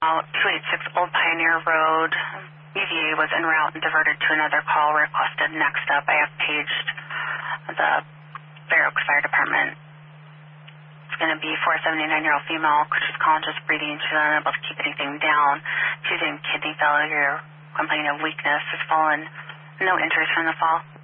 286 Old Pioneer Road. UVA was en route and diverted to another call requested. Next up, I have paged the Fair Oaks Fire Department. It's going to be for a 79-year-old female. She's conscious, breathing. She's unable to keep anything down. She's in kidney failure, complaining of weakness, has fallen. No injuries from the fall.